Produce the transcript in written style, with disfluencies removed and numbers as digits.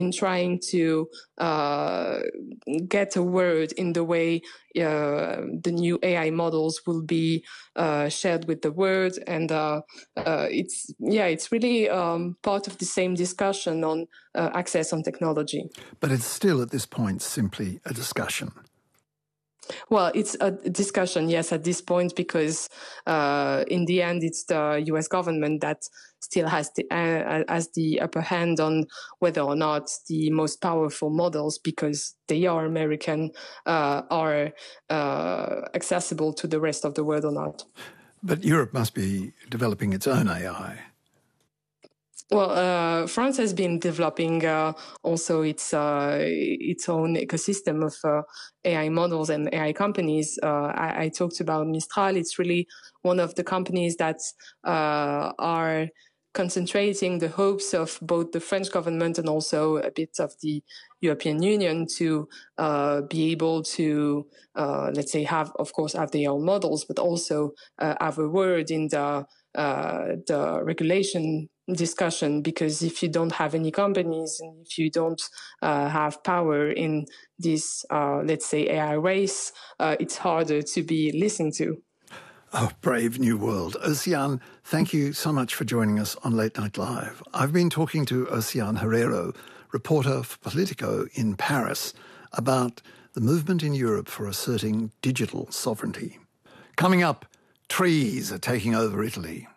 trying to get a word in the way the new AI models will be shared with the world, and it's really part of the same discussion on access on technology. But it's still at this point simply a discussion. Well, it's a discussion, yes, at this point, because in the end, it's the U.S. government that still has the upper hand on whether or not the most powerful models, because they are American, are accessible to the rest of the world or not. But Europe must be developing its own AI. Well, France has been developing also its own ecosystem of AI models and AI companies. I talked about Mistral. It's really one of the companies that are concentrating the hopes of both the French government and also a bit of the European Union to be able to, let's say, have their own models, but also have a word in the regulation discussion, because if you don't have any companies and if you don't have power in this, let's say, AI race, it's harder to be listened to. Oh, brave new world. Oceane, thank you so much for joining us on Late Night Live. I've been talking to Oceane Herrero, reporter for Politico in Paris, about the movement in Europe for asserting digital sovereignty. Coming up, trees are taking over Italy.